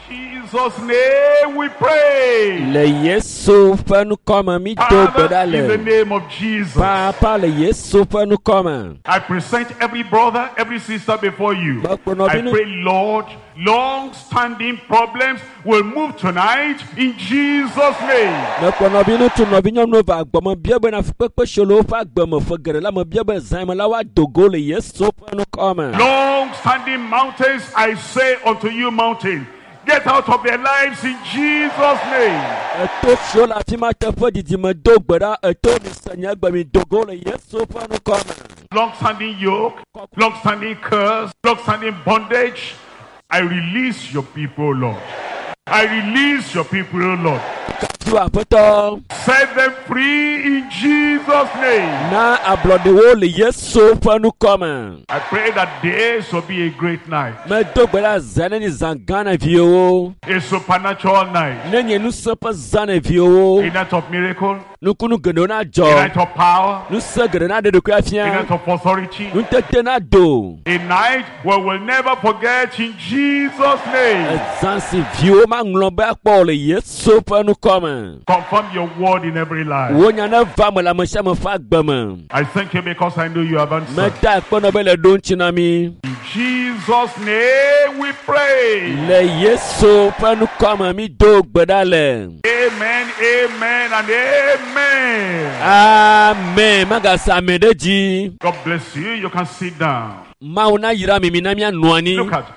Jesus' name we pray. Le Yesu fe nu kome mi do Father, in the bedale. name of Jesus, Papa le Yesu fe nu kome. I present every brother, every sister before you. I pray, Lord, long-standing problems will move tonight in Jesus' name. Me kono binu tu no binyo no va gbomo biebe na pepe sholo fa gbomo fogere la mo biebe zaima la wa dogo le Yesu fe nu kome. Long-standing mountains, I say unto you, mountain, get out of their lives in Jesus' name. Eto shola ti ma te fo didi me do gbera eto ni sanya gba mi dogo le Yesu fe nu kome. Long-standing yoke, long-standing curse, long-standing bondage, I release your people, Lord. I release your people, Lord. Tu apoto Set them free in Jesus' name. na ablode wo le Yesu fe nu kome. I pray that this will be a great night, Me do gbera zane ni zangana vio. a supernatural night, Nenye nu sepa zane vio. a night of miracle, Nukunu gendo na a jo. night of power, Nu segere na de do a kwafia. night of authority, Nu tete na do. a night where we'll never forget in Jesus' name. Zansi vio ma nglombe akpo le Yesu fe nu kome. Confirm your word in every life. Wonya na va me la me sha me fa gbeme. I thank you because I know you have Me answered. ta akpo no be le don china mi. In Jesus' name we pray. Le Yesu fe nu kome mi do gbedale. Amen, amen, and amen. Amen. Magasa medeji. God bless you. You can sit down. Mauna yira mi minami anuani. Look at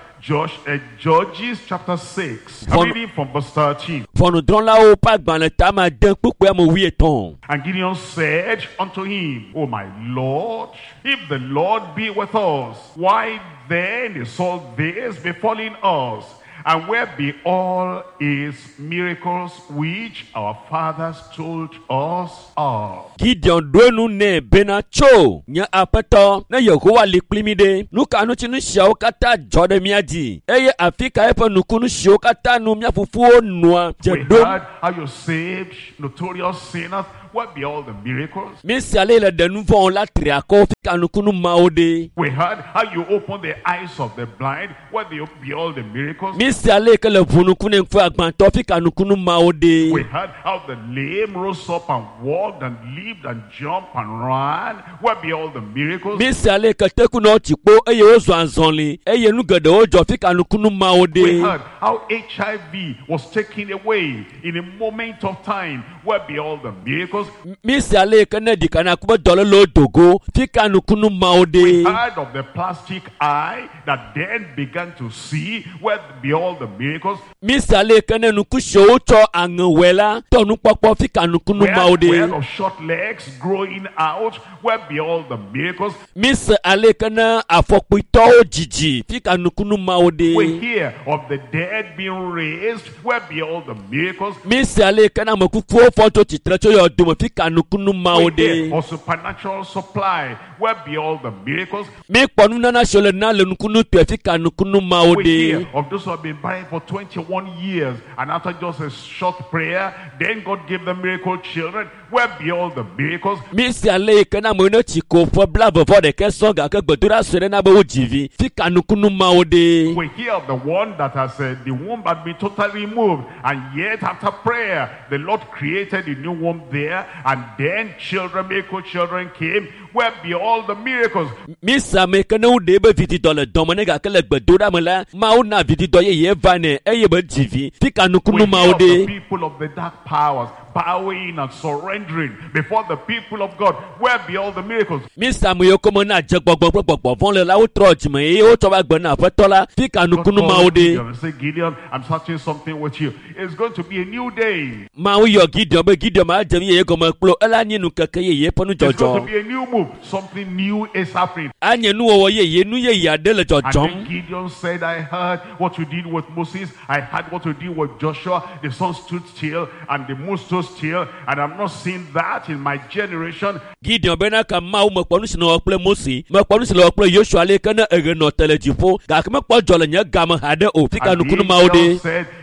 Judges chapter 6. I'm reading from verse 13. Fonu dron la o pa gban le ta ma den pupe mo wi eton. And Gideon said unto him, O my Lord, if the Lord be with us, why then is all this befalling us? And where be all his miracles which our fathers told us of? Gideon dwenu ne bena cho. Nya apeto na Yehowa liklimide. Nuka nu chinu shao kata jode miadi. Eye Afrika epo nukunu shao kata nu mia fufuo nua. We Jedom. heard how you saved notorious sinners. What be all the miracles? Misi ale le denu von la triako fika nukunu maode. We heard how you opened the eyes of the blind. What be all the miracles? Misi ale ke le vunukune mfu agbanto fika nukunu maode. We heard how the lame rose up and walked and lived and jumped and ran. What be all the miracles? Misi ale ke teku no chikpo eye ozo anzonli. Eye nu gede ojo fika nukunu We maode. heard how HIV was taken away in a moment of time. What be all the miracles? Misi ale ke ne dikana kubo dole lo dogo fika nukunu We maode. heard of the plastic eye that then began to see. What be all the miracles? Misi ale ke ne nukusho cho angwela tonu popo fika nukunu We heard maode. of short legs growing out. What be all the miracles? Misi ale ke ne afokpito jiji fika nukunu We maode. hear of the dead being raised. What be all the miracles? Misi ale ke na mokufuo foto chitrecho yo dumo fika nukunu We maode. hear of supernatural supply. What be all the miracles? Mi ponu nana shole na le nukunu tue fika nukunu We maode. hear of those who have been barren for 21 years, and after just a short prayer, then God gave them miracle children. Where be all the miracles? Misi ale ke na mo no chiko fo blavo fo de ke songa ke gbedura sere na bo jivi fika nukunu maode. We hear of the one that has the womb had been totally removed, and yet after prayer, the Lord created a new womb there, and then children, miracle children came. Where be all the miracles? Misa me ke no de be vidi dole domone ga ke le gbedura me la ma o na vidi do ye vane eye be jivi fika We nukunu hear of the maode. people of the dark powers bowing and surrendering before the people of God. Where be all the miracles? Misa mo yoko mo na je gbogbo von le la o troj me e o to ba gbe na fetola fika God nukunu called Gideon maode. and say, Gideon, I'm starting something with you. It's going to be a new day. Ma o yo Gideon be Gideon ma jemi ye go mo kplo ela nyinu keke ye ponu It's going to jojo. be a new move. Something new is happening. Anye nu wo ye nu ye ya de le And then jojom. Gideon said, I heard what you did with Moses. I heard what you did with Joshua. The sun stood still and the moon stood still. And I'm not seeing that in my generation. Gideon be na ka ma o mo ponu sino okple Moses, mo ponu sino okple Joshua le kana ege no telejifo. Ga ke mo po jole nya ga mo hade o fika And nukunu Gideon maode. said,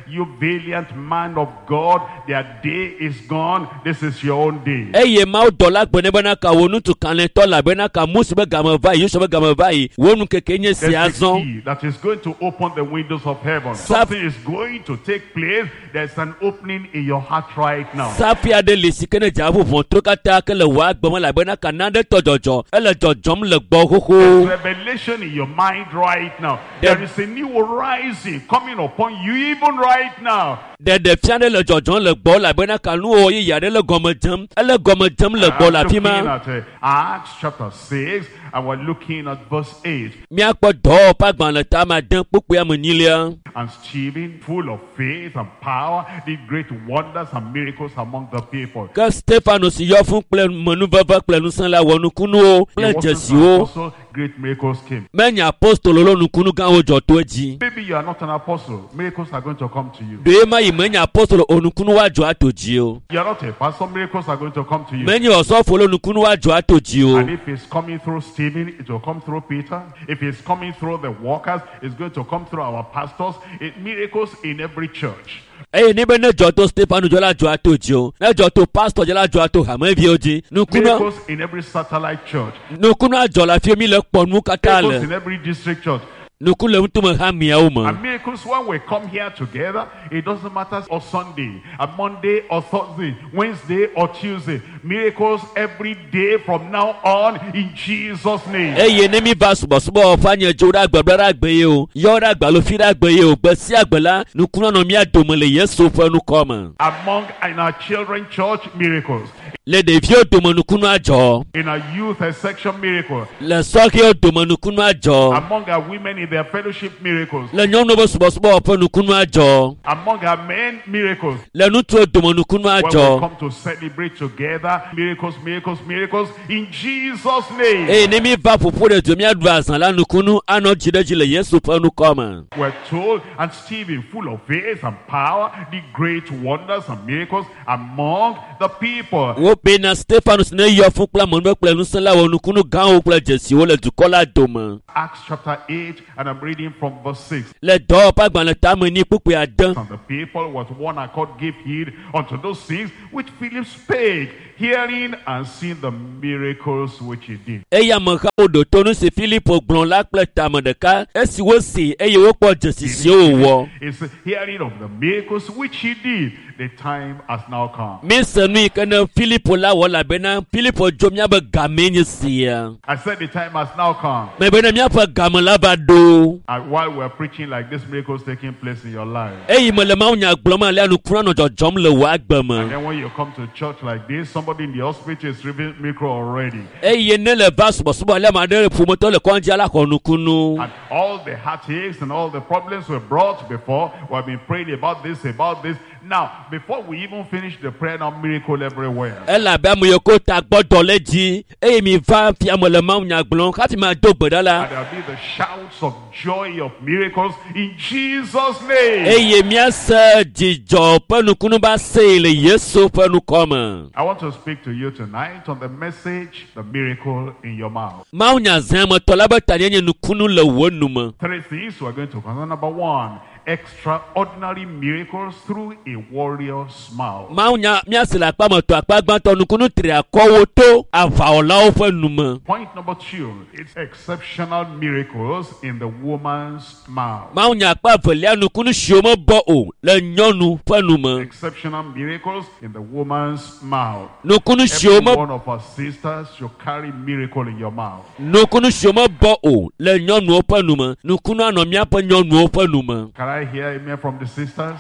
you valiant man of God, their day is gone. This is your own day. Eye mau dola gbene bena ka wonu tu kanle tola bena ka musu be gamava yusu be gamava wonu kekenye si There's a azon. key that is going to open the windows of heaven. Something is going to take place. There's an opening in your heart right now. Safi ade lisikene jabu von trokata ke le wa gbemo la bena ka nande tojojo ele jojom le gbo There's koko. revelation in your mind right now. There is a new horizon coming upon you even right now. De fiande le jojon le gbo la bena ka nu o yi yade le gomejam ele gomejam le gbo la I'm looking pima. at Acts chapter 6 and we're looking at verse 8. Mia kpo do pa gban le ta ma den pupu amonilia. And Stephen, full of faith and power, did great wonders and miracles among the people. Ke Stephanus yo fun ple menu vava ple nu san la wonu kunu o ple It wasn't jesi an o. apostle, great miracles came. Menya apostolo lo nu kunu kan o jo to ji. Maybe you are not an apostle. Miracles are going to come to you. De ma yi menya apostolo onu kunu wa jo atoji o. You are not a pastor. Miracles are going to come to you. Menya osofo lo nu kunu wa jo atoji o. And if it's coming through Stephen, it will come through Peter. If it's coming through the workers, it's going to come through our pastors. Miracles in every church. Eye ni be ne jo to Stephanus jo la jo atoji o. Ne jo to pastor jo la jo ato ha mo bi oji. Nu kunu Miracles in every satellite church. ajo la fi mi le ponu kata Miracles in le. every district church. Nu kunu le mtu ha mi o mo. And miracles when we come here together, it doesn't matter on Sunday, on Monday or Thursday, Wednesday or Tuesday. Miracles every day from now on in Jesus' name. Eye ni mi ba subo fanye jo da gbadara gbe o. Yo da gba lo fi da gbe o gbe si agbela nu kunu no mi adomo le Yesu fe nu koma. Among in our children church, miracles. Le devi o domo nu kunu ajo. In our youth section, miracle. Le soki o domo nu kunu ajo. Among our women in their fellowship, miracles. Le nyɔnu be subo fe nu kunu ajo. Among our men, miracles. Le nutu o domo nu kunu When we ajo. come to celebrate together, miracles, miracles, miracles in Jesus' name. Eye ni mi va popo de domi adu azan la nu kunu ano jideji le Yesu fe nu koma. We're told, and Stephen, full of faith and power, did great wonders and miracles among the people. Wo be na Stephanus ne yo fun kpla mo be kpla nu san la wo nu kunu gan o kpla jesi wo le dukola domo. Acts chapter 8, and I'm reading from verse 6. Le do pa gban le ta mo ni pupu adan. And the people with one accord gave heed unto those things which Philip spake, hearing and seeing the miracles which he did. Eya mo ka odo to nu se Philip ogbon la kpla ta mo de ka esi wo se eye wo po jesi si o wo. It's hearing of the miracles which he did. The time has now come. Mi se nu ikene Philip la wo la bena Philip jo mia be game ni si ya. I said the time has now come. Me bena mia fa game la ba do. And while we're preaching like this, miracles taking place in your life. Eyi mo le ma unya gbloma le anu kura no jojom le wa gbe mo. And then when you come to church like this, somebody in the hospital is receiving miracle already. Eyi ne le va subo le ma de fumoto le konji ala konukunu. And all the heartaches and all the problems were brought before. We've been praying about this, about this. Now, before we even finish the prayer, now miracle everywhere. Ela be mo yoko ta gbodo leji. Eyi mi va fi amo le ma unya gblon ka fi ma do gbedala. And there'll be the shouts of joy of miracles in Jesus' name. Eyi mi ase jijo penukunu ba se le Yesu penu koma. I want to speak to you tonight on the message, the miracle in your mouth. Ma unya zema to la be tani nye nukunu le wonu mo. 3 things we're going to consider. Number 1, extraordinary miracles through a warrior's mouth. Ma unya mi ase la pa mo to apagban to nukunu tri akowo to ava ola o penu mo. Point number 2, it's exceptional miracles in the woman's mouth. Ma unya pa velia nukunu shiomo bo o le nyonu penu mo. Exceptional miracles in the woman's mouth. Nukunu Every shiomo one of our sisters should carry miracle in your mouth. nukunu shiomo bo o le nyonu o penu mo. Nukunu ano mi apa nyonu o penu mo. Can I hear amen from the sisters?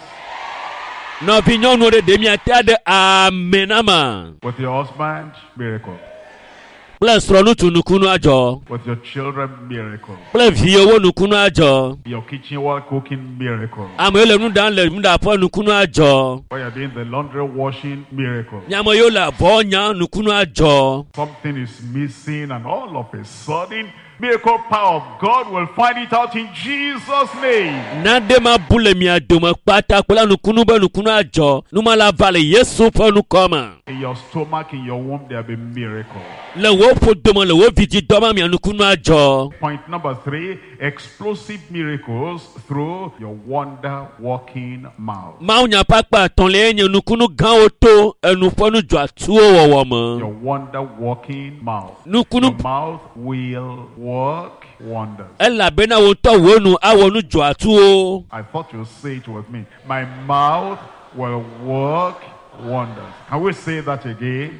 No fi nyonu de mi ate de amenama. With your husband, miracle. Bless ronu tu nukunu ajo. With your children, miracle. Bless vi owo nukunu ajo. Your kitchen while cooking, miracle. Amo le nu dan le mu da po nukunu ajo. While you're doing the laundry washing, miracle. Nyamo yo la bo nya nukunu ajo. Something is missing and all of a sudden, Miracle power of God will find it out in Jesus' name. Nade ma bule mia doma kpata kpela nukunu be nukunu ajo. Numala vale Yesu fa nukoma. In your stomach, in your womb, there will be miracles. Le wo fo doma le wo vidi doma mia nukunu ajo. Point number 3, explosive miracles through your wonder-working mouth. Maunya pakpa tonle enye nukunu gan oto enufonu jwa tuo wawama. Your wonder-working mouth. Nukunu Your mouth will work wonders. ela bena woto wonu awonu jwa tuo. I thought you'd say it with me. My mouth will work wonders. Can we say that again?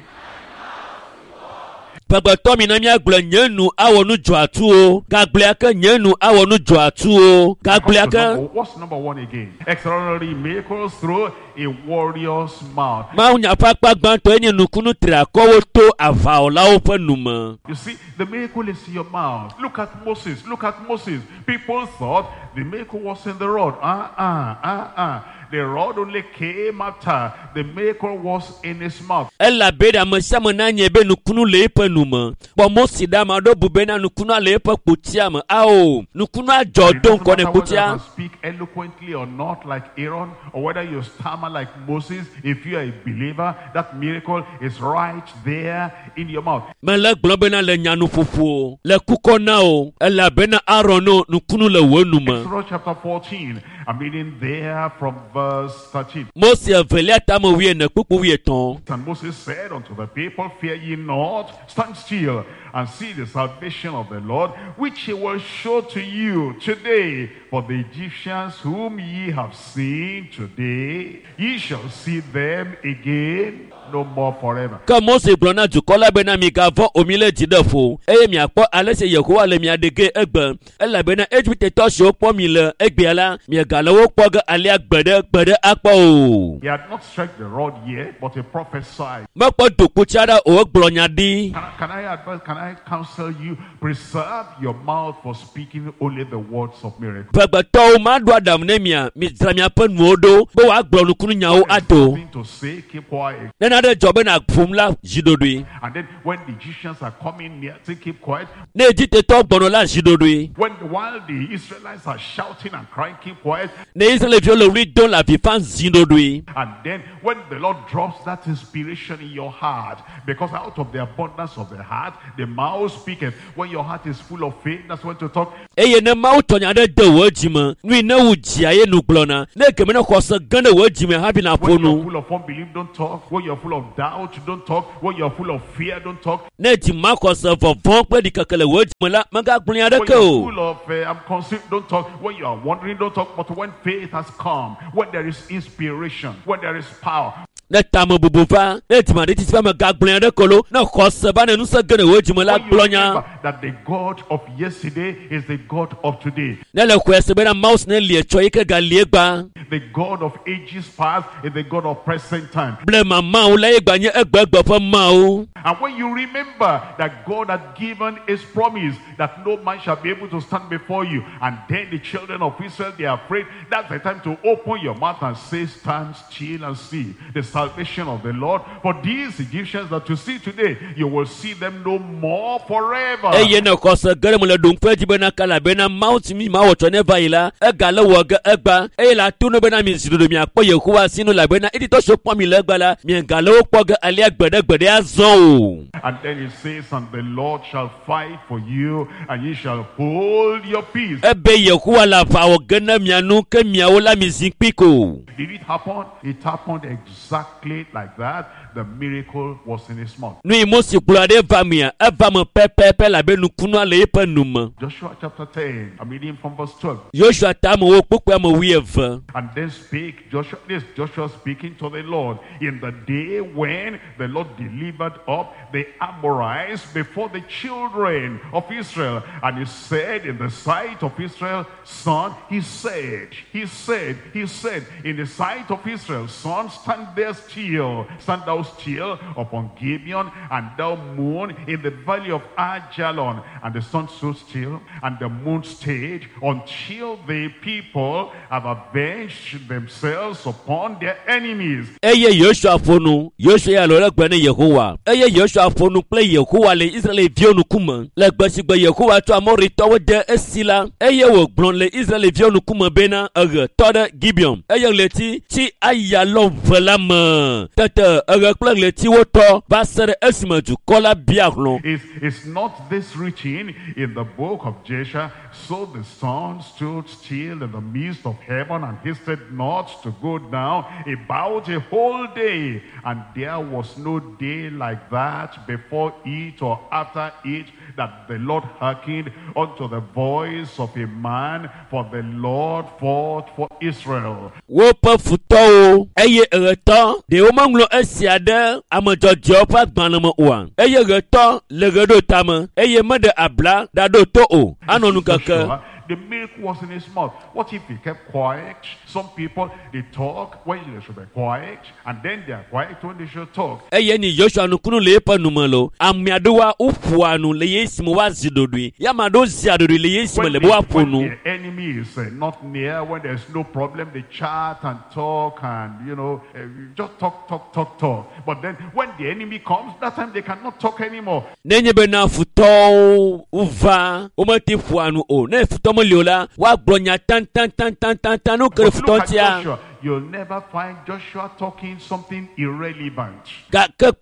Pagbato mi na mi agble nyenu awonu jwa tuo. Gagle aka nyenu awonu jwa tuo. Gagle aka What's number 1 again? Extraordinary miracles through a warrior's mouth. Maunya pakpa gbanto enye nukunu trako woto avaola openuma. You see, the miracle is in your mouth. Look at Moses. Look at Moses. People thought the miracle was in the rod. The rod only came after. The miracle was in his mouth. Ela beda masama na nyebe nukunu lepe numa. Bo Moses da ma do bubena nukunu lepe kutia ma. Ao, nukunu ajodon kone kutia. Whether you speak eloquently or not like Aaron, or whether you stammer like Moses, if you are a believer, that miracle is right there in your mouth. Mele globena le nyanu fufu. Le kuko nao. Ela bena Aarono nukunu le wenuma. Exodus chapter 14. I'm reading there from verse 13. Moses velia tamo wie ne kuku wie ton. And Moses said unto the people, fear ye not, stand still, and see the salvation of the Lord, which he will show to you today. For the Egyptians whom ye have seen today, ye shall see them again no more forever. Ka Moses blona dukola bena mi gavo omile jidefo. Eye mi akpo alese Yehowa le mi adege egbe. Ela bena Egypt to so po mi le egbeala mi galawo poga ali agbede akpo. He had not struck the rod yet, but he prophesied. Mapo duku chara o gblonya di. Can I advise, can I counsel you, preserve your mouth for speaking only the words of miracle. Pagbato ma do adam nemia mi tramia pen modo bo wa gblonu kunu nyawo ado. Nothing to say, keep quiet. Na jobe na fumla jidodui. And then when the Egyptians are coming near, say keep quiet. Ne jite to gbono la jidodui. While the Israelites are shouting and crying, keep quiet. Ne Israel viole ri don la vifan jidodui. And then when the Lord drops that inspiration in your heart, because out of the abundance of the heart, the mouth speaketh. When your heart is full of faith, that's when to talk. Eye ne ma utonya de wojima. Nwi na wujia ye nu gblona. Ne kemena khosa gane wojima habi na When you're ponu. full of unbelief, don't talk. When you're full of doubt, don't talk. When you're full of fear, don't talk. Ne ti ma khosa vovon pe di kakele wojima la manga gblon de When you're ko. full of I'm concerned, don't talk. When you are wondering, don't talk. But when faith has come, when there is inspiration, when there is power, Ne tamo bubuva. Ne ti ma de ti fa manga gblon de ko lo. Na khosa ba ne nu sa gane wojima la when you gblonya. remember that the God of yesterday is the God of today. Ne le kwese be na mouse ne lie choi ke ga lie gba. The God of ages past is the God of present time. Ble mama o le gba nye egbegbo fa ma o. And when you remember that God had given his promise that no man shall be able to stand before you, and then the children of Israel, they are afraid, that's the time to open your mouth and say, stand still and see the salvation of the Lord. For these Egyptians that you see today, you will see them no more forever. Eye ne khosa gare mo le dun pe jibe na kala be na mount mi ma wo to ne vaila. E ga le wo ga egba. Eye la tunu be na mi zidodo mi akpo Yehowa sinu la be na edi to so pon mi le gba la. Mi ga le wo po ga ali agbede azon o. And then it says, and the Lord shall fight for you, and ye shall hold your peace. Ebe Yehowa la fa o gana mi anu ke mi awo la mi zinpiko. Did it happen? It happened exactly like that. The miracle was in his mouth. Nui mosi blade va mi e va mo pepe la be nu kunu ale pe numa. Joshua chapter 10, I'm reading from verse 12. Joshua ta mo wo popo mo wi eva. And then spake Joshua, this Joshua speaking to the Lord, in the day when the Lord delivered up the Amorites before the children of Israel. And he said in the sight of Israel, son, he said, in the sight of Israel, son, stand there still, stand thou still upon Gibeon, and thou moon in the valley of Ajah, angel on, and the sun stood still, and the moon stayed, until the people have avenged themselves upon their enemies. Eye Yoshua fonu, Yoshua ya lo legbe ne Yehowa. Eye Yoshua fonu kple Yehowa le Israel vionu kume. Legbe si gbe Yehowa to Amori towo de esila. Eye wo gblon le Israel vionu kume bena ege to de Gibeon. Eye leti ti aya lo vela me. Tete ege kple leti wo to ba sere esime du kola biaklon. Is not this written in the book of Joshua? So the sun stood still in the midst of heaven and hasted not to go down about a whole day. And there was no day like that before it or after it, that the Lord hearkened unto the voice of a man, for the Lord fought for Israel. Wo pe futo eye ereto de o manglo esiade amojojo pa gbanamo wa. Eye ereto legedo tame eye mede abla dado to o anonu keke. The milk was in his mouth. What if he kept quiet? Some people, they talk when they should be quiet, and then they are quiet when they should talk. Eye ni Joshua nukunu le pa numelo amiadowa ufuanu le yesimu wa zidodwi yamado ziadodwi le yesimu le bo afonu. When the enemy is not near, when there's no problem, they chat and talk and, just talk. But then when the enemy comes, that time they cannot talk anymore. Nenye bena futo uva umati fuanu o ne futo moliola wa bronya tan no kere futo tia. You'll never find Joshua talking something irrelevant. That man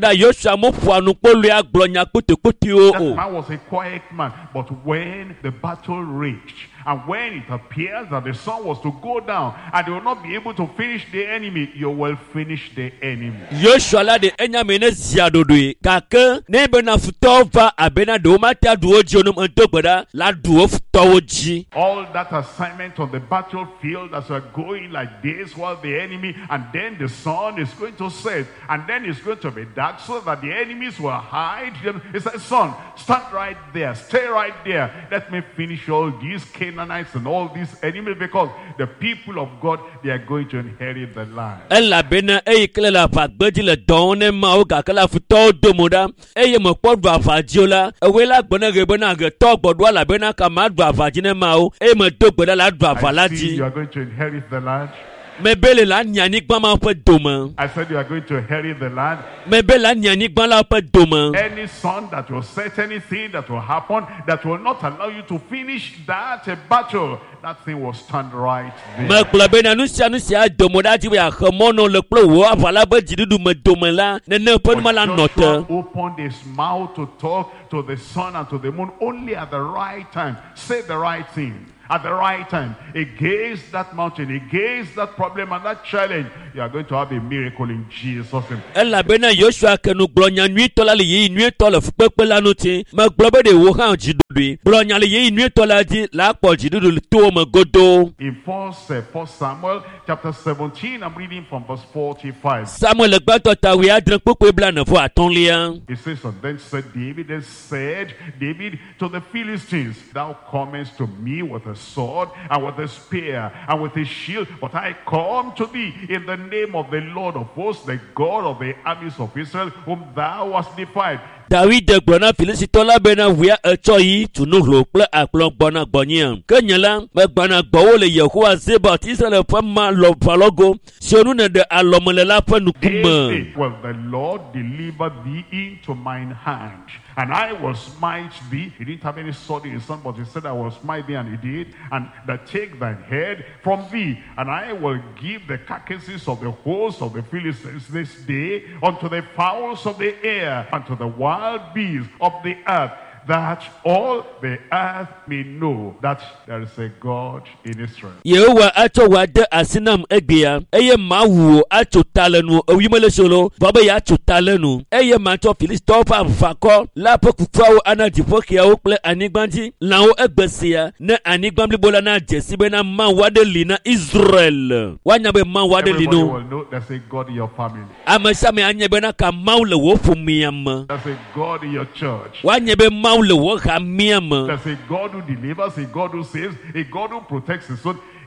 was a quiet man, but when the battle raged, and when it appears that the sun was to go down, and they will not be able to finish the enemy, you will finish the enemy. Joshua de enyamene ziadodwe kake nebe na futova abena de omata duoji onum entobeda la duofutoji. All that assignment on the battlefield as we're going like this while the enemy, and then the sun is going to set, and then it's going to be dark, so that the enemies will hide. He said, son, stand right there, stay right there, let me finish all these Canaanites and all these enemies, because the people of God, they are going to inherit the land. Ella bena ekele la fagbedi le donne ma o gakala futo domoda eye mo podwa fajiola ewela gbona rebena ge to gbodwa la bena kama dwa fajine ma o e mo dogbeda la dwa falaji. You are going to inherit the land. Mebele la nyani gba ma pe doma. I said you are going to inherit the land. Mebele la nyani gba la pe doma. Any son that will set anything that will happen that will not allow you to finish that battle, that thing will stand right there. Me klobe na nusia domoda ti ya khamono le plo wo avala be jidudu me domela ne pe mala note. Joshua opened his mouth to talk to the sun and to the moon only at the right time. Say the right thing at the right time, against that mountain, against that problem and that challenge. You are going to have a miracle in Jesus' name. Ella bena Joshua kenu blonya nui tola le yi nui tola fpepe la nuti me globe de wo han jidudui blonya le yi nui tola di la po jidudu to me godo. In 1 Samuel chapter 17, I'm reading from verse 45. Samuel le gbato ta wi adren popo bla ne fo atonlia. It says, and then said David to the Philistines, thou comest to me with a sword and with a spear and with a shield, but I come to thee in the name of the Lord of hosts, the God of the armies of Israel, whom thou hast defied. David de gbona Filisitola bena wia echoyi tunu hlo ple aklon gbona gbonyan kenyala me gbona gbowo le Yehowa Zebat Israel fama lo valogo sionu ne de alomele la panukume. Well, the Lord deliver thee into mine hand, and I will smite thee. He didn't have any sword in his hand, but he said, I will smite thee, and he did. And that take thine head from thee, and I will give the carcasses of the hosts of the Philistines this day unto the fowls of the air, and to the wild beasts of the earth, that all the earth may know that there is a God in Israel. Yehowa acho wade asinam egbea eye mawu acho talenu owimele solo baba ya acho talenu eye macho Filistofa vako la pokufao ana dipokia okle anigbanji lawo egbesia ne anigbamlibola na jesibe na man wade lina Israel wanyabe man wade lino. Everybody will know there's a God in your family. Amashame anyebe na ka maule wo fumiyam. There's a God in your church. Wanyebe maule wo hamiyam. There's a God who delivers, a God who saves, a God who protects his own,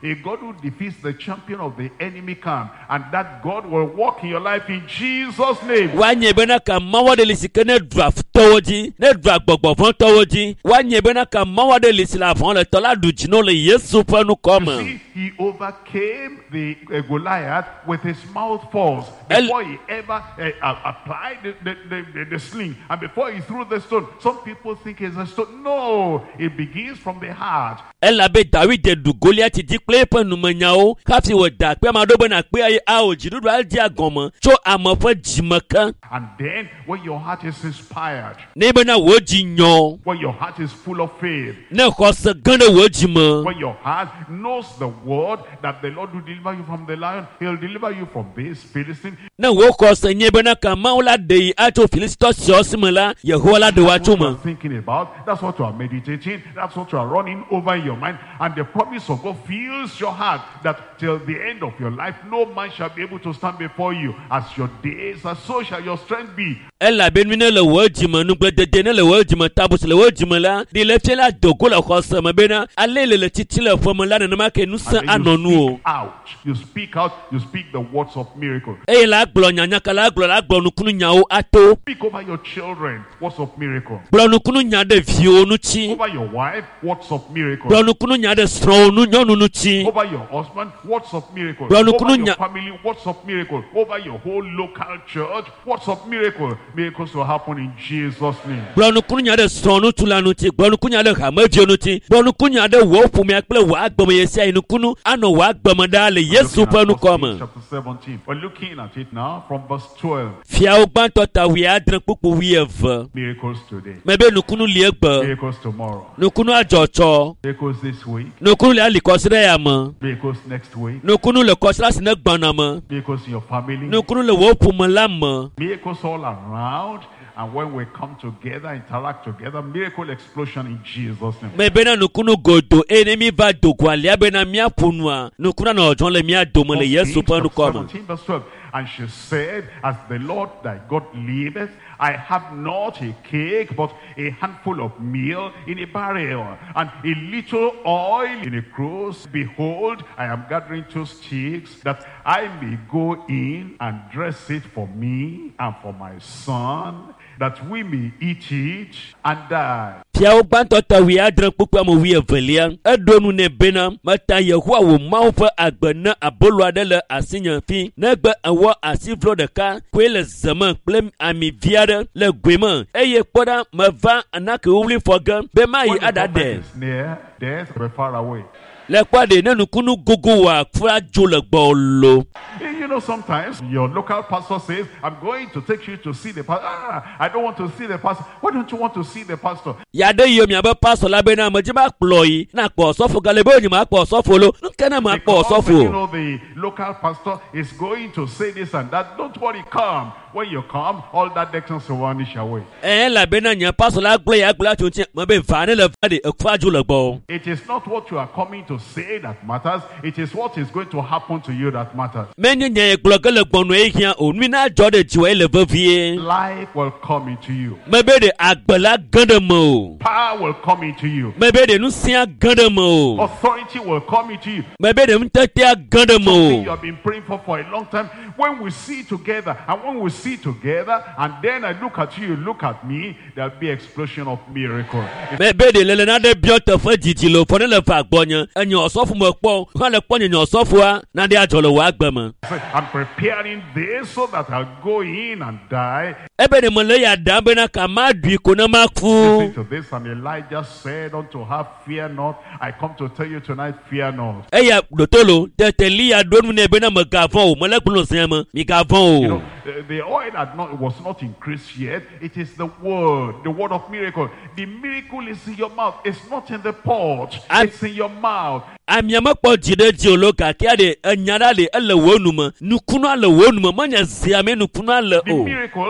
a God who defeats the champion of the enemy camp, and that God will walk in your life in Jesus' name. Wanye bena ka mawade lisike ne draft towoji, ne draft gbogbo towoji. Wanye bena ka mawade lisila fon le tola dujino le Yesu panu koma. See, he overcame the Goliath with his mouth force before he ever applied the sling, and before he threw the stone. Some people think it's a stone. No, it begins from the heart. Ela be David du Goliath di kle pe nu manyao kapsi wo da pe ma do be na pe a o jidudu al di agomo cho amofa jimaka. And then when your heart is inspired, Ne be na wo jinyo, when your heart is full of faith, ne khose gande wo jima. when your heart knows the word that the Lord will deliver you from the lion, he'll deliver you from this Philistine. Na wo khose nye be na ka maula de ato Philistine siosimela Yehowa de wa That's what you chuma. are thinking about. That's what you are meditating. That's what you are running over in your mind. And the promise of God fills your heart that till the end of your life, no man shall be able to stand before you. As your days, as so shall your strength be. Ela ben mine le wo jima nu gbedede ne le wo jima tabus le wo jima la di le tela dogo le khose ma bena alele le titile formula na ma ke nu san And then anonu o. you speak out, you speak the words of miracle. E la glo nyanya kala glo la glo nu kunu nyao ato. Speak over your children, words of miracle. Glo nu kunu nya de vio nu chi. Over your wife, words of miracle. Glo nu kunu nya de stro nu nyonu nu chi. Over your husband, words of miracle. Bro, no Over kunu your nya- family, words of miracle. Over your whole local church, words of miracle. Miracles will happen in Jesus' name. Glo nu kunu nya de stro nu tula nu chi. Glo nu kunu nya de hamadio nu chi. Glo nu kunu nya de wo fumi akple wa agbomo yesia inu kunu ano wa agbomo da le Yesu pa nu koma. Chapter 17. We're looking at it now from verse 12. Fia o gban tota wi adren pupu wi eve. Miracles today. Mebe nu kunu li egbe. Miracles tomorrow. Nu kunu ajocho. Miracles this week. Nu kunu le alikosire ya mo. Miracles next week. Nu kunu le kosira sine gbana mo. Miracles in your family. Nu kunu le wo pumo la mo. Miracles all around. And when we come together, interact together, miracle explosion in Jesus' name. Mebe na nu kunu godo enemi va dogo alia be na mia punua. Nu kunu na ojon le mia domo le Yesu pa nu koma. 17 verse 12. And she said, as the Lord thy God liveth, I have not a cake, but a handful of meal in a barrel, and a little oil in a cruse. Behold, I am gathering 2 sticks, that I may go in and dress it for me and for my son, that we may eat it and die. Pia o gban tota wi adren pupu amo wi evelia. Edonu ne bena mata Yehowa wo mawo fa agbena abolo ade le asinyan fi. Negbe awo asivlo de ka kwe le zaman kple ami viade le gwema. Eye kpoda meva anake wuli fogan be ma yi When the adade. prophet is near, death will be far away. Le kwade ne nu kunu gogo wa fura jo le gbolo. You know, sometimes your local pastor says, I'm going to take you to see the pastor. I don't want to see the pastor. Why don't you want to see the pastor? Yade yo mi abe pastor la be na mo ji ma ployi na po sofo galebe oni ma po sofo lo. Nke na ma po Because when you sofo. know the local pastor is going to say this and that, don't worry, come. When you come, all that actions will vanish away. La be na nya pastor la gble ya gble chunti mo be vane le vade ekwa jo le gbo. It is not what you are coming to say that matters. It is what is going to happen to you that matters. Menye nye gble le gbonu e hia onmi na jo de jiwe le vevie. Life will come into you. Mebe de agbela gande mo. Power will come into you. Mebe de nu sia gande mo. Authority will come into you. Mebe de mtete gande Something you mo. have been praying for a long time. When we see together, and when we see together, and then I look at you look at me, there'll be explosion of miracle. Mebe de lele na de biota fa jijilo fo ne le fa gbonya. Enyo osofu mo po, ha le po nyo osofu a na de ajolo wa agbema. I'm preparing this so that I'll go in and die. Ebe de mo le ya da be na ka ma dui ko na ma ku. Listen to this, and Elijah said unto her, fear not. I come to tell you tonight, fear not. Eya dotolo de telia donu ne be na mo gavon o mo le kuno sema mi gavon You o. know, the oil was not increased yet. It is the word of miracle. The miracle is in your mouth. It's not in the pot. It's in your mouth. Amiama kpo jide ji oloka ki ade enyara le ele wonuma nukunu ale wonuma manya ziame nukunu ale The o. miracle is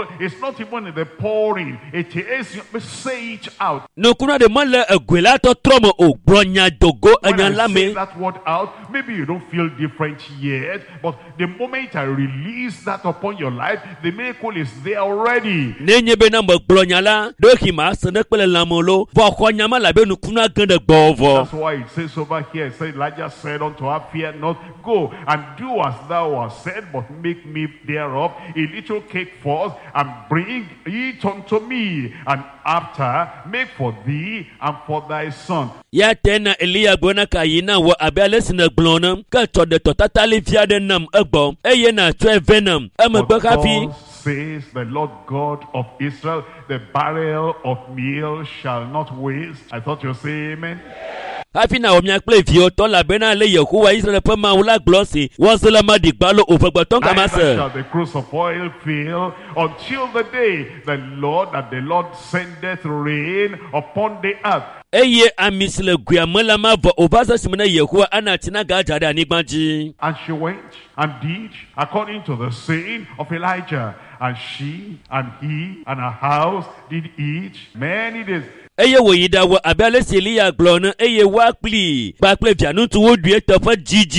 not even in the pouring. It is, say it out. Nukuna de mole egwelato tromo o bronya dogo When I say anyalame. that word out, maybe you don't feel different yet, but the moment I release that upon your life, the miracle is there already. Nenye be na mo bronyala do hima sene pele lamolo vo khonyama la be nukuna gende gbovo. That's why it says over here, it says, Elijah said unto her, fear not, go and do as thou hast said, but make me thereof a little cake first, and bring it unto me, and after make for thee and for thy son. Ya tena Elia bona kayina wo abele sine glonam ka to de totally via de nam egbo eye na 12 venom amegbo kafi. Says the Lord God of Israel, the barrel of meal shall not waste. I thought you'd say amen. Happy now, me play view to la bena le Yehovah Israel pe ma wula glossy was la ma digbalo ovegbaton kama se. Shall the cruse of oil fail until the day the Lord sendeth rain upon the earth. Eye amisle guamela ma vo obasa simena Yehovah anatina gajada anigbaji. And she went and did according to the saying of Elijah, and she and he and her house did eat many days. Eye wo yida wo abele Elia glona eye wa pli ba ple vianu tu wo due tofa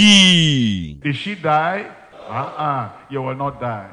jiji. Did she die? You will not die.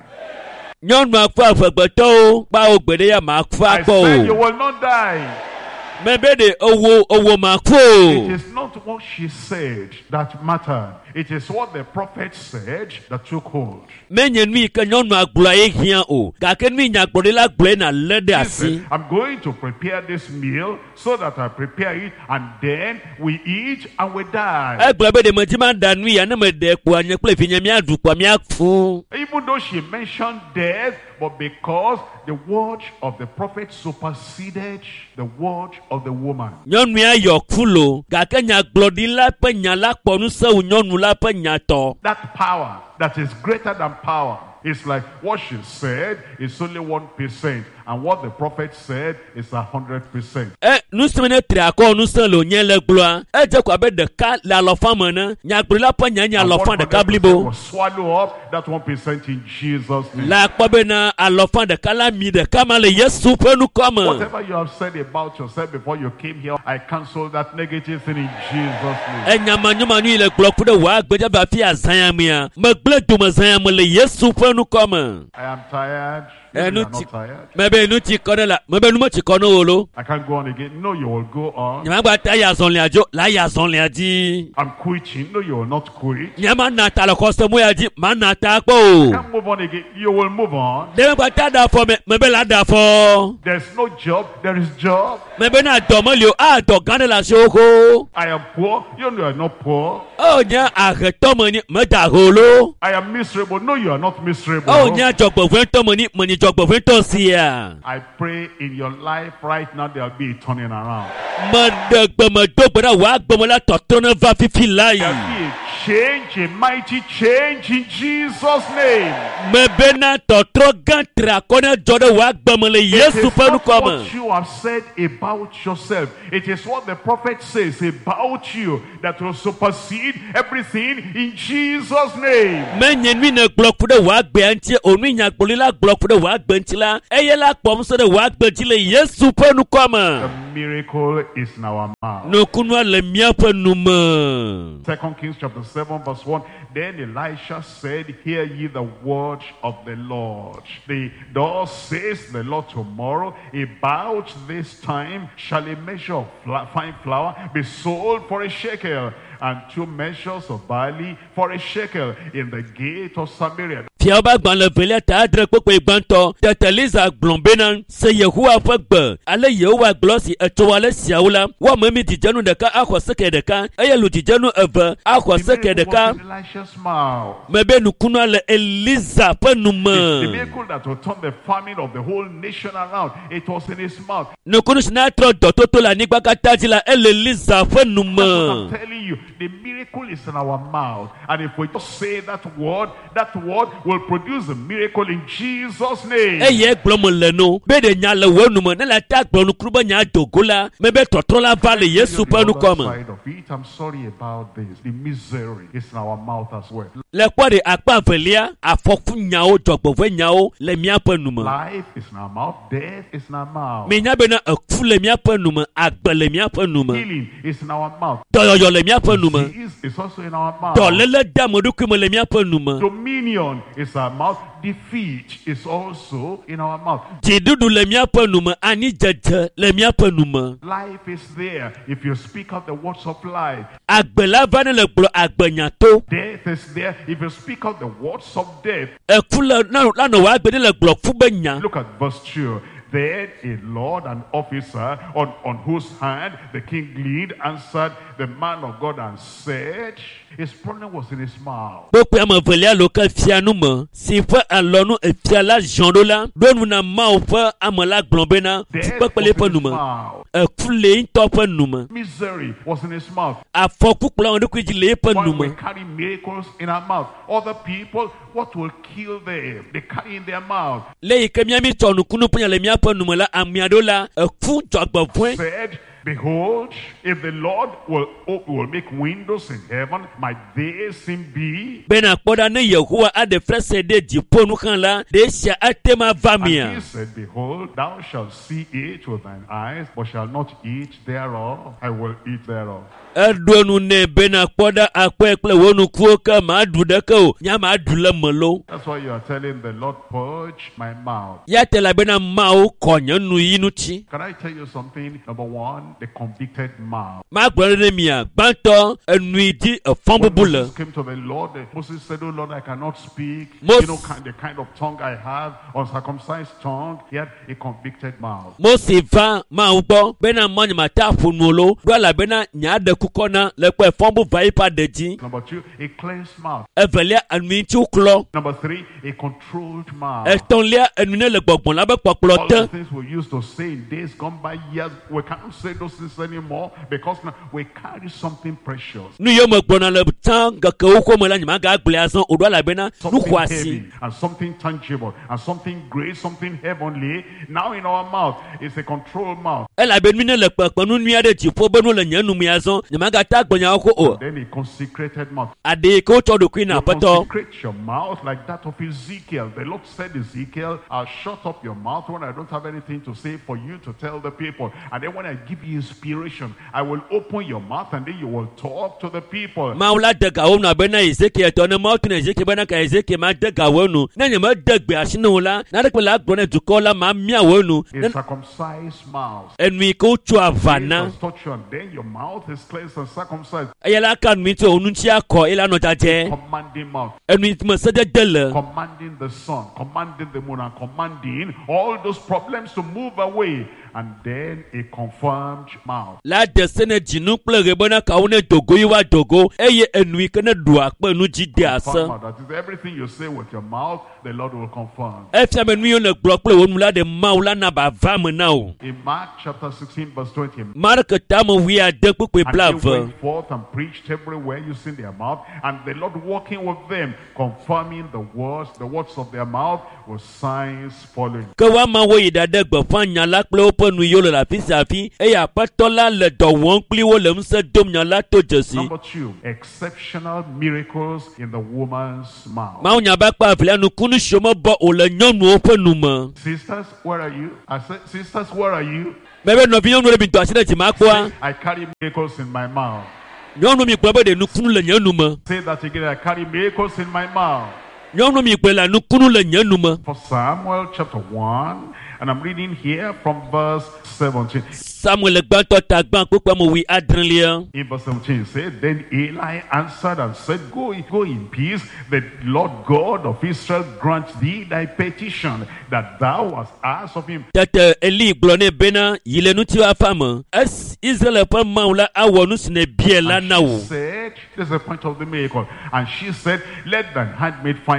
Nyon ma fa fagbato ba ogbede ya ma fa I said you ko. will not die. Mebede owo ma It ko. is not what she said that mattered. It is what the prophet said that took hold. Menye nui ka nyon ma gbula e hian o. Ka ke nui nya gbole la gbole na lede He asi. said, I'm going to prepare this meal so that I prepare it, and then we eat and we die. Egbele be de mo ti ma da nui ya na me de po anye ple fi nya mi adu po mi afu. Even though she mentioned death, but because the word of the prophet superseded the word of the woman. Nyɔnu ya yɔ kulo gake nyagblɔɖi la ƒe nya la kpɔ nusewu nyɔnu la ƒe nya tɔ. That power that is greater than power. It's like what she said is only 1%, and what the prophet said is 100%. Nuseme ne tri akɔ nusẽ le wònye le gblɔa edze ko abe ɖeka le alɔfa me ne nyagblɔla ƒe nya nye alɔfa ɖeka blibo. Will swallow up that 1% in Jesus' name. Le akpɔ bena alɔfa ɖeka la mi ɖeka ma le Yesu ƒe nukɔme. Whatever you have said about yourself before you came here, I cancel that negative thing in Jesus' name. Enyamanyɔmanu yi le gblɔ ku ɖe wòa gbedze be afi azãya mea megble dome zãya me le Yesu ƒe nukɔme. I am tired. You are not tired. Mebe nu ti kɔ ne la mebe nu me ti kɔ ne wo lo. I can't go on again. No, you will go on. Nyamagba ta ya zɔnlia dzo la ya zɔnlia dzi. I'm quitting. No, you will not quit. Nyama na ta le kɔsɛ mo ya dzi ma na ta kpɔ o. Can't move on again. You will move on. Dèmɛgba ta da fɔ mebe la da fɔ. There's no job. There is job. Mebe na dɔ me li o a dɔ gã ɖe le asi wo ko. I am poor. You know you are not poor. O nye ahetɔ me ni me da ho lo. I am miserable. No, you are not miserable. O nye dzɔgbevɔ̃tɔ me ni dzɔgbevɔ̃tɔ sia. I pray in your life right now there will be a turning around. Me ɖe gbeme do gbe ɖa wòa gbeme la tɔtɔ ne va fifi la yi. There will be a change, a mighty change in Jesus' name. Mebe na tɔtrɔ gã tri akɔ ne dzɔ ɖe wòa gbeme le It Yesu is ƒe not nukɔme. what you have said about yourself. It is what the prophet says about you that will supersede everything in Jesus' name. Menye nui ne gblɔ ku ɖe wòa gbea ŋuti o nui nyagbɔli la gblɔ ku ɖe wòa gbe ŋuti la eye la kpɔm se ɖe wòa gbe dzi le Yesu ƒe nukɔme. The miracle is in our mouth. Nukunua le míaƒe nume. 2 Kings chapter 7 verse 1. Then Elisha said, hear ye the word of the Lord. Thus says the Lord, tomorrow about this time shall a measure of fine flour be sold for a shekel, and 2 measures of barley for a shekel in the gate of Samaria. Fiawo ba gbã le velia ta adre kpekpe gbãtɔ tete Liza gblɔ bena se Yehowa ƒe gbe ale Yehowa gblɔ si etso ale siawo la woame mi dzidzenu ɖeka axɔ seke ɖeka eye lu dzidzenu eve axɔ seke ɖeka. Mebe nukunua le Eliza ƒe The nume. miracle that will turn the famine of the whole nation around, it was in his mouth. Nukunu si na trɔ dɔtoto le anyigba katã dzi la ele Eliza ƒe That's what I'm nume. telling you. The miracle is in our mouth. And if we just say that word will produce a miracle in Jesus' name. eye gblɔm le no be de nya le wo nume ne la ta gblɔ nukuru be nya dogo la me be tɔtrɔ la va le Yesu ƒe nukɔme. Side of it, I'm sorry about this. The misery is in our mouth as well. Le kpɔ de akpa velia afɔku nyawo dzɔgbɔvɔ nyawo le míaƒe nume. Life is in our mouth. Death is in our mouth. Me nya bena eku le míaƒe nume, agbe le míaƒe nume, Healing is in our mouth. dɔyɔyɔ le míaƒe nume, Disease is also in our mouth. dɔléle de ameɖokui me le míaƒe nume, Dominion is our mouth. Defeat is also in our mouth. dziɖuɖu le míaƒe nume, anyidzedze le míaƒe nume. Life is there if you speak out the words of life. Agbe la va ne le gblɔ agbenyato. Death is there if you speak out the words of death. Eku le la nɔ wɔ agbe ne le gblɔ fu be nya. Look at verse 2. Then a lord and officer on whose hand the king leaned answered the man of God and said, his problem was in his mouth. Kpekpe ame velia lo ke fia nu me si ƒe alɔnu efia la zhɔn ɖo la ɖo nu na Mawu ƒe ame la gblɔ bena Death fukpekpe le was ƒe in his nume. mouth. Eku le ŋutɔ ƒe nume. Misery was in his mouth. Afɔku kplɔ ameɖokui dzi le eƒe When we nume. carry miracles in our mouth, other people, what will kill them? They carry in their mouth. Le yi ke míami tsɔ nukunu ƒe nya le míaƒe nume la, amea ɖo la eku dzɔgbevɔe. Said, behold, if the Lord will make windows in heaven, might they seem be? Bena kpɔ ɖa ne Yehowa aɖe frese ɖe dziƒo nu xã la, ɖe sia ate ma va And mia. he said, behold, thou shalt see it with thine eyes, but shalt not eat thereof. I will eat thereof. Eɖo nu nɛ bena kpɔ ɖa akpɔe kple wo nukuwo ke maɖu ɖeke o, nya maɖu le me lo. That's why you are telling the Lord, purge my mouth. Ya te la bena Mawu kɔ nye nu yi ŋuti. Can I tell you something? Number one, the convicted mouth. Magblɔ ɖe ne mia gbãtɔ enui dzi efɔn When bubu le. Moses came to the Lord, Moses said, oh Lord, I cannot speak. Moses- You know, the kind of tongue I have, uncircumcised tongue. He had a convicted mouth. Mose va Mawu gbɔ bena mɔnye mata ƒo nu lo ɖo elabena nya ɖe kukɔ na le kpɔ efɔn bubu yi ƒe aɖe dzi. Number two, a cleansed mouth. Evelia enui ŋuti klɔ. Number three, a controlled mouth. Etɔ̃lia enu ne le gbɔgbɔm la be All kpɔkplɔ the te. things we used to say in days gone by, years, we cannot say those things anymore because now we carry something precious. Nu yiwo me gblɔna le tsã ŋkekewo xɔme la nyemaga agblẽ azɔ o ɖo elabena nu Something xɔ asi. heavy and something tangible and something great, something heavenly. Now in our mouth is a controlled mouth. Elabe nu ne le kpekpe nu nyui aɖe dziƒo be nu le nye nu me azɔ nyemagata agblẽnyawo ko o. Then a consecrated mouth. Aɖe yi ke wotsɔ ɖokui na You aƒetɔ. consecrate your mouth like that of Ezekiel. The Lord said, Ezekiel, I'll shut up your mouth when I don't have anything to say for you to tell the people. And then when I give you inspiration, I will open your mouth and then you will talk to the people. Mawu la de gawo nu abena Ezekiel tɔ ne Mawu tu ne Ezekiel bena ka Ezekiel ma de gawo nu. Ne nye me de gbe asi ne wo la, na ɖe kpe la agblɔ ne dukɔ la ma mia wo nu. A circumcised mouth. Enu yi ke wotso ava na. Jesus touch you and then your mouth is cleansed and circumcised. Eya la ka nu yi tse o nu ŋuti akɔ eye la nɔ dzadzɛ. Commanding mouth. Enu yi me sedede le. Commanding the sun, commanding the moon, and commanding all those problems to move away. And then a confirmed mouth. La de se ne dzinu kple ɣe bena kawo ne dogo yi wa dogo eye enu yi ke ne ɖu akpe nu dzi de ase. Confirm mouth. That is everything you say with your mouth, the Lord will confirm. Efia be nu yiwo le gblɔ kple wo nu la de Mawu la na ba va me na o. In Mark chapter 16 verse 20. Mark tame wi ade kpekpe And bla they ve. went forth and preached everywhere using their mouth, and the Lord walking with them, confirming the words of their mouth, with signs following. Ke woama wo yi ɖaɖe gbeƒã nya la kple woƒe nu yiwo le afi sia afi eye aƒetɔ la le dɔ wɔm kpli wo le ŋusẽ dom nya la to dzesi. Number two, exceptional miracles in the woman's mouth. Mawu nya ba kpa avilia nukunu siome bɔ o le nyɔnuwo ƒe nu me. Sisters, where are you? I said, sisters, where are you? Mebe nɔvi nyɔnu ɖe mi dɔ asi ɖe dzima kpɔa. I carry miracles in my mouth. Nyɔnu mi gblɔ be ɖe nukunu le nye nu me. Say that again. I carry miracles in my mouth. Nyɔnu mi gblɔ la nukunu le nye nu me. For Samuel chapter 1, and I'm reading here from verse 17. Samuel gbãtɔ ta gbã kpekpe me wi adrelia. In verse 17 it said, then Eli answered and said, go in peace. The Lord God of Israel grant thee thy petition that thou hast asked of him. Tete Eli gblɔ nɛ bena yi le nuti wa fa me. Esi Israel ƒe Mawu la awɔ nu si ne bia la na And wo. she said, this is the point of the miracle. And she said, let thine handmaid find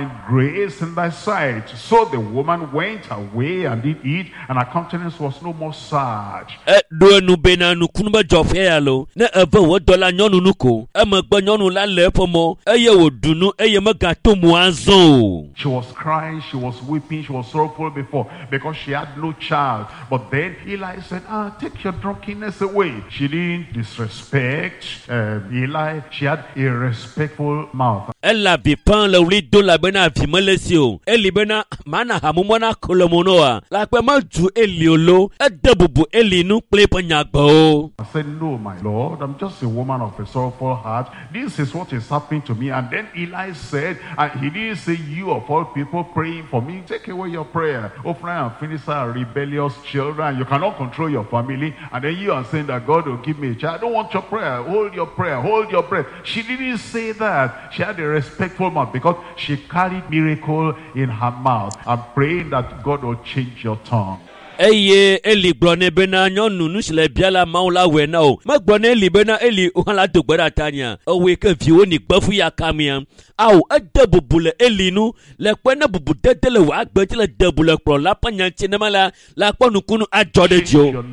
find grace in thy sight. So the woman went away and did eat, and her countenance was no more sad. Doenu bena nu kunba jofye yalo. Ne eve wo dola nyonu nuko. Gba nyonu la le pomo. Eye wo dunu eye magato muazo. She was crying, she was weeping, she was sorrowful before because she had no child. But then Eli said, take your drunkenness away. She didn't disrespect Eli. She had a respectful mouth. Ella vipan le wli do la bena vimelesio. Eli bena mana hamumona kolomonoa. La kwe maju eliolo. Debubu elinu plepa nyagbo. I said, no, my Lord, I'm just a woman of a sorrowful heart. This is what is happening to me. And then Eli said, and he didn't say, you of all people praying for me, take away your prayer. Ophra and Phinehas are rebellious children. You cannot control your family. And then you are saying that God will give me a child. I don't want your prayer. Hold your prayer. Hold your breath. She didn't say that. She had a respectful mouth because she carried miracle in her mouth. I'm praying that God will change your tongue. Eye Eli glone bena nyonu nusile biala maula wena o. Ma glone Eli bena Eli uhala dogbera tanya. Owe ke viwo ni gbafu ya kamia. Au adebubule Eli nu le kwena bubu dedele wa agbeji le debule kro la panya chinemala la kwanu kunu ajode jo.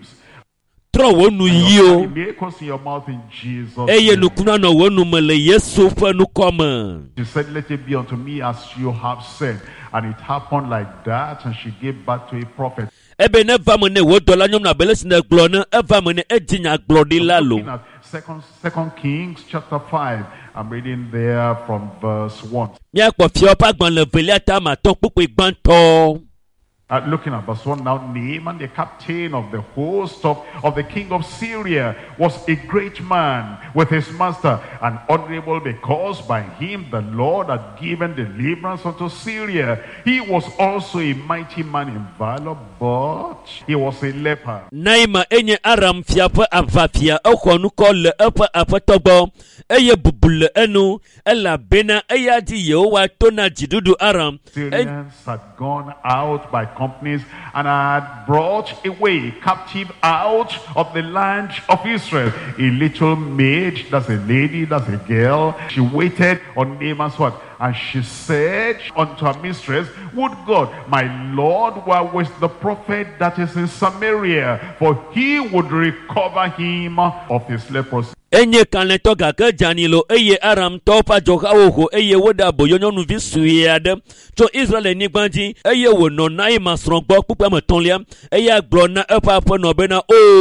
Tro wonu yio. Miracles in your mouth in Jesus. Eye nu kuna no wonu mele Yesu fa nu koma. She said, let it be unto me as you have said. And it happened like that, and she gave birth to a prophet. Ebe ne vamone wo dola nyom na bele sine glone evamone ejinya glodi lalo. Looking at Second Kings chapter 5. I'm reading there from verse 1. Miakpo fiopa gban le velia ta ma ton pupu gbanto. Looking at verse 1 now, Naaman, the captain of the host of the king of Syria, was a great man with his master, and honorable because by him the Lord had given deliverance unto Syria. He was also a mighty man in valor, but he was a leper. Naima enye aram fiapa avafia okonu kole apa apatobo eye bubule enu ela bena eyadi yehowa tona jidudu aram. Syrians had gone out by companies and had brought away captive out of the land of Israel a little maid, that's a lady, that's a girl. She waited on Naaman's what? And she said unto her mistress, would God, my Lord, were with the prophet that is in Samaria, for he would recover him of his leprosy. Enye kanle toga ke janilo eye aram topa joka oho eye woda boyono nu visuade to Israel ni gbanji eye wo no nai masrongbo pupa metonlia eye agbo na epa po no be na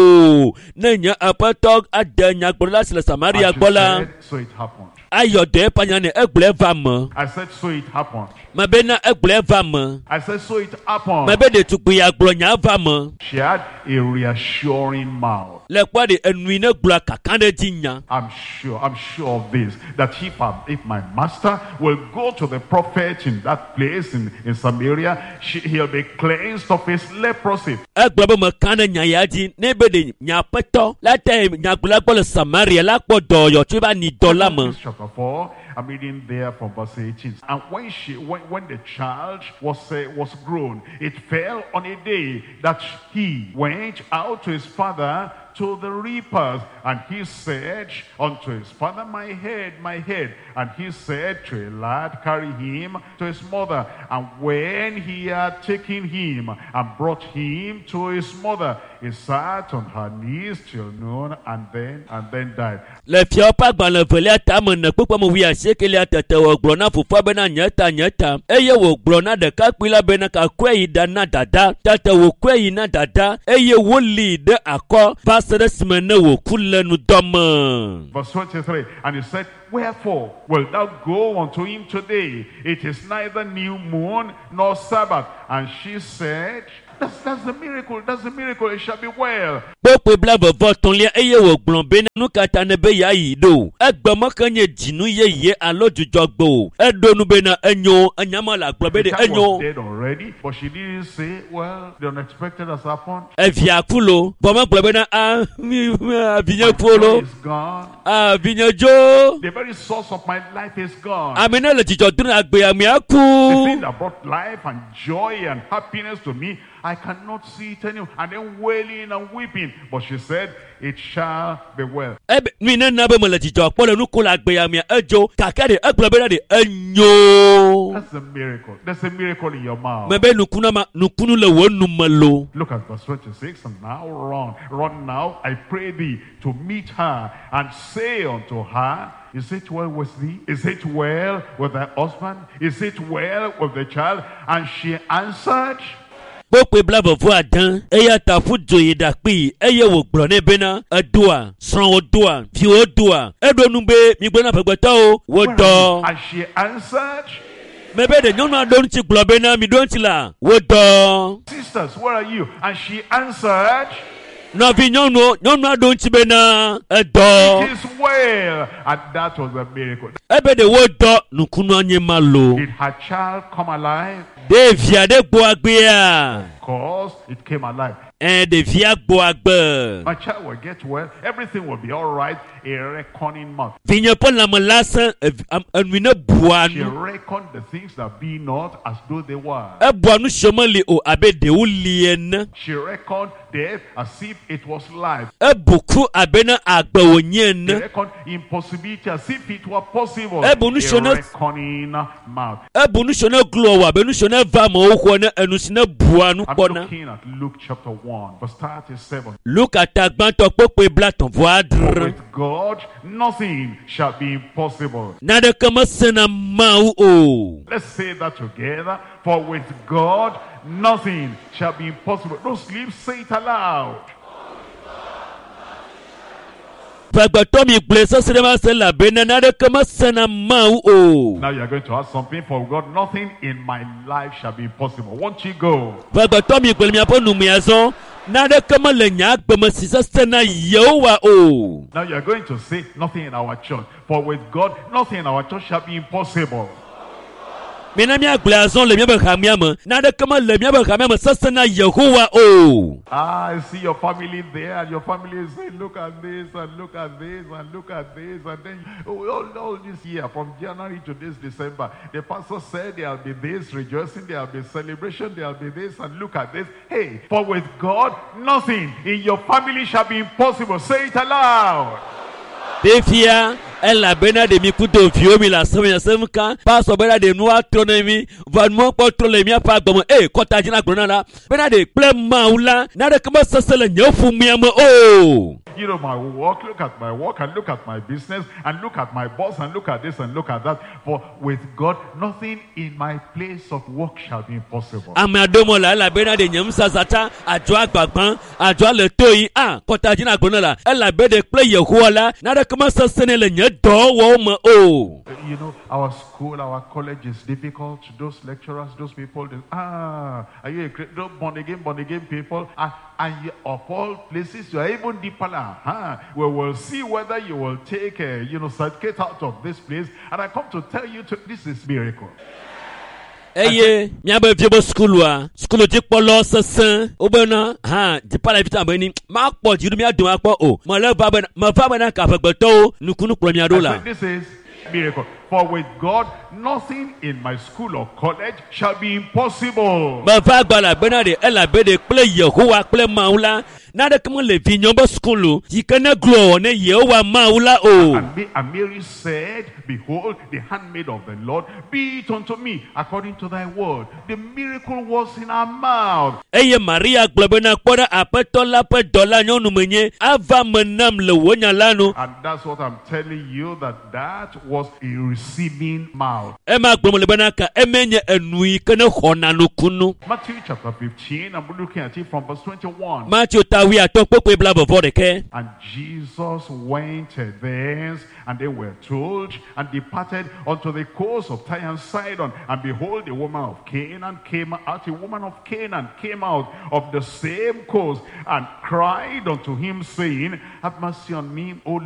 o nenya apatog adanya gbola sile Samaria gbola. So it happened. Ayode panyane egbule vam. I said so it happened. Mabena egbule vam. I said so it happened. Mabede tukuya gbonya vam. She had a reassuring mouth. Le kwade enuine gbula kakande jinya. I'm sure of this, that if my master will go to the prophet in that place in Samaria, he'll be cleansed of his leprosy. Egbule me kande nyayaji nebede nyapeto la te nyagbula gbole Samaria la kpodo yo tuba ni dola me. Chapter 4, I'm reading there from verse 18. And when the child was grown, it fell on a day that he went out to his father to the reapers, and he said unto his father, my head, my head. And he said to a lad, carry him to his mother. And when he had taken him and brought him to his mother, he sat on her knees till noon, and then died. Le fiopa gban le velia tame ne kpekpe mo wi asiekelia tete wo gblɔ na fofoa bena nyeta eye wo gblɔ na ɖekakpui la bena kakɔe yi da na dada tete wo kɔe yi na dada eye woli ɖe akɔ va se ɖe esime ne wòku le nudɔ me. Verse 23, and he said, wherefore wilt thou go unto him today? It is neither new moon nor Sabbath. And she said, that's the miracle, it shall be well. Pekpe bla vevɔ tɔlia eye wo gblɔ be nu katã ne be yayi do. Egbe meke nye dzinu yeye alo dzudzɔgbe. Eɖo nu bena enyo enyama la gblɔ be de enyo. Dead already, but she didn't say, well, the unexpected has happened. Evia kulo, bɔmɔ gblɔ bena avinye kulo. Is gone. Avinye dzo. The very source of my life is gone. Amene le dzidzɔ dun agbe amia ku. The thing that brought life and joy and happiness to me, I cannot see it anymore. And then wailing and weeping. But she said, it shall be well. ebe nina na be mele dzidzɔ kpɔ le nuku le agbea mia edzo kaka de egblɔ be na de enyo. That's a miracle. There's a miracle in your mouth. Me be nukunu le wo nume lo. Look at verse 26. And now run now, I pray thee, to meet her, and say unto her, is it well with thee? Is it well with thy husband? Is it well with the child? And she answered, Kpokpe bla vovo adan eya ta fu dzoye dakpi eye wo gblɔ ne bena edoa srɔ̃wo doa viwo doa eɖo nu be migbe na ƒegbetɔwo wo dɔ. and she answered, Me be de nyɔnu aɖewo ŋuti gblɔ bena mi ɖo ŋuti la wo dɔ. sisters, where are you? And she answered, Nɔvi nyɔnu aɖewo ŋuti bena edɔ. it is well. And that was a miracle. Ebe de wo dɔ nukunu nye ma lo. Did her child come alive? Ɖevia ɖe gbɔ agbea. Of course, it came alive. Ɖevia gbɔ agbe. My child will get well. Everything will be all right. A reckoning month. Vinye ƒe lãme lase enui ne bua She nu. reckoned the things that be not as though they were. Ebua nu si meli o abe ɖewo li ene. She reckoned death as if it was life. Ebuku abe ne agbe wonye She ene. reckoned impossibility as if it were possible. Ebu nu A si ne reckoning mouth. ebu nu si ne glo wɔ abe nu si ne va amewo xɔ ne enu si ne bua nu I'm kpɔna. looking at Luke chapter 1, verse 37. Luka tagbãtɔ kpokpe bla tɔ̃ For adre. with God, nothing shall be impossible. Naɖeke mesena Mawu o. Let's say that together. For with God, nothing shall be impossible. Don't sleep, say it aloud. Ƒegbetɔ mi gblɔe sesẽ ɖe ma se elabena naɖeke mesena Mawu o. Now you're going to ask something. For with God, nothing in my life shall be impossible. Won't you go? Ƒegbetɔ mi gblɔ le miaƒe numea zɔ. Naɖeke mele nye agbeme si sesẽ na Yehowa o. Now you're going to say, nothing in our church. For with God, nothing in our church shall be impossible. Mina miagblɔe azɔ le miaƒe hamea me. Naɖeke mele miaƒe hamea me sesẽ na Yehowa o. I see your family there, and your family is saying, look at this, and look at this, and look at this, and then all this year, from January to this December, the pastor said there'll be this rejoicing, there'll be celebration, there'll be this, and look at this. Hey, for with God, nothing in your family shall be impossible. Say it aloud. Ɖevia elabena ɖe mi kudo viwo mi le asem ka pasɔ bena ɖe nua trɔ ne mi va nua kpɔ trɔ le miaƒe agbeme kɔta dzi na gblɔ na la bena ɖe kple Mawu la naɖeke mesese le nye ƒomea me o. You know my work, look at my work, and look at my business, and look at my boss, and look at this, and look at that. For with God, nothing in my place of work shall be impossible. Ame aɖewo me la elabena ɖe nye nusasata adzɔ agbagba adzɔ le to yi kɔta dzi na gblɔ na la elabe ɖe kple Yehowa la naɖeke mesese ne le nye dɔwɔwɔ me o. You know, our school, our college is difficult. Those lecturers, those people, are you a born again people? And you, of all places, you are even deeper. We will see whether you will take a, certificate out of this place. And I come to tell you, this is miracle. Eye miabe vie be skulu dzikpɔlɔ sesẽ wobena dzipa le fita be ni makpɔ dziɖu miaɖo akpɔ o meva bena ka ƒegbetɔwo nukunu kplɔ mia ɖo la. This is miracle. For with God, nothing in my school or college shall be impossible. Meva gbala bena ɖe elabe ɖe kple Yehowa kple Mawu la naɖeke mele vinyɔ be skulu yi ke ne gblɔ ne Yehowa Mawu la o. And Mary said, behold, the handmaid of the Lord, be it unto me according to thy word. The miracle was in her mouth. Eye Maria gblɔ bena kpɔ ɖe aƒetɔ la ƒe dɔ la nyɔnu menye ava me nam le wò nya la nu. And that's what I'm telling you, that was a receiving mouth. Ema gblɔ le bena ka emenye enu yi ke ne xɔna nukunu. Matthew chapter 15, I'm looking at it from verse 21. Matthew tawi atɔ kpokpe bla vɔvɔ ɖeke. And Jesus went thence, and they were told, and departed unto the coast of Tyre and Sidon. And behold, a woman of Canaan came out, of the same coast, and cried unto him, saying, have mercy on me, O